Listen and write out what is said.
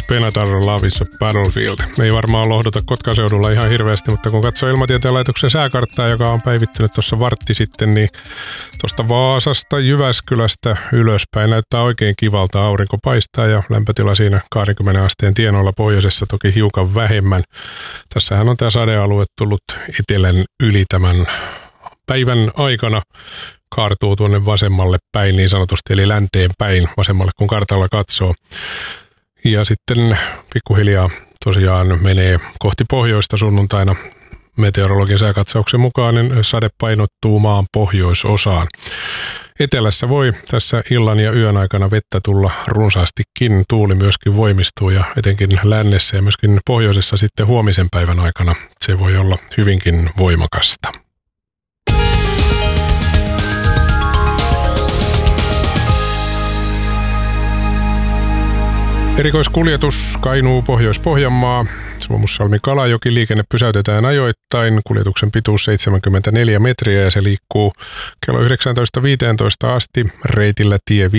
Benatar Love is a Battlefield. Ei varmaan lohduta Kotkan seudulla ihan hirveästi, mutta kun katsoo Ilmatieteen laitoksen sääkarttaa, joka on päivittynyt tuossa vartti sitten, niin tuosta Vaasasta, Jyväskylästä ylöspäin näyttää oikein kivalta. Aurinko paistaa ja lämpötila siinä 20 asteen tienoilla, pohjoisessa toki hiukan vähemmän. Tässähän on tämä sadealue tullut etelän yli tämän päivän aikana. Kaartuu tuonne vasemmalle päin niin sanotusti, eli länteen päin vasemmalle, kun kartalla katsoo. Ja sitten pikkuhiljaa tosiaan menee kohti pohjoista sunnuntaina. Meteorologin sääkatsauksen mukaan niin sade painottuu maan pohjoisosaan. Etelässä voi tässä illan ja yön aikana vettä tulla runsaastikin. Tuuli myöskin voimistuu ja etenkin lännessä ja myöskin pohjoisessa sitten huomisen päivän aikana se voi olla hyvinkin voimakasta. Erikoiskuljetus Kainuu Pohjois-Pohjanmaa. Suomussalmi-Kalajoki liikenne pysäytetään ajoittain. Kuljetuksen pituus 74 metriä ja se liikkuu kello 19.15 asti reitillä tie